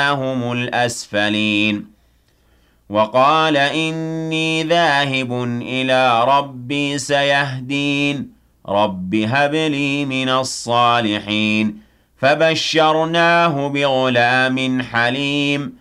هم الأسفلين وقال إني ذاهب إلى ربي سيهدين رب هب لي من الصالحين فبشرناه بغلام حليم